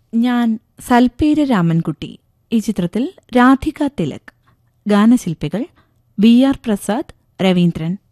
ഞാൻ സൽപ്പേര് രാമൻകുട്ടി. ഈ ചിത്രത്തിൽ രാധിക തിലക്. ഗാനശില്പികൾ B R Prasad, Raveendran.